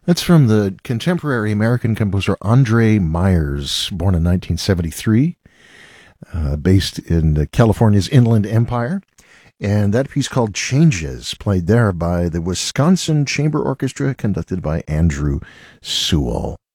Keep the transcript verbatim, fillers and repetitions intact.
That's from the contemporary American composer Andre Myers, born in nineteen seventy-three, uh, based in uh, California's Inland Empire. And that piece called Changes, played there by the Wisconsin Chamber Orchestra, conducted by Andrew Sewell.